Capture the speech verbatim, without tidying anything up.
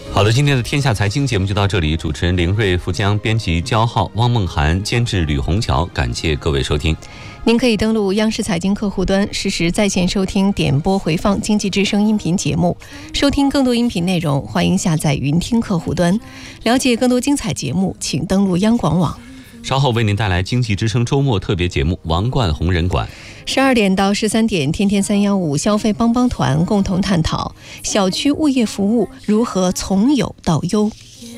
好的，今天的天下财经节目就到这里，主持人林瑞、富江，编辑焦浩、汪梦涵，监制吕红桥，感谢各位收听。 您可以登录央视财经客户端，实时在线收听点播回放经济之声音频节目，收听更多音频内容，欢迎下载云听客户端。了解更多精彩节目，请登录央广网。 稍后为您带来经济之声周末特别节目《王冠红人馆》。 十二点到十三点，天天三幺五消费帮帮团共同探讨小区物业服务如何从有到优。